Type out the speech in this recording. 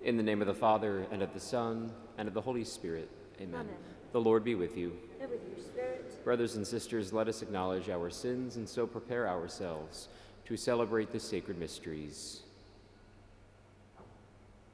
In the name of the Father, and of the Son, and of the Holy Spirit. Amen. Amen. The Lord be with you. And with your spirit. Brothers and sisters, let us acknowledge our sins and so prepare ourselves to celebrate the sacred mysteries.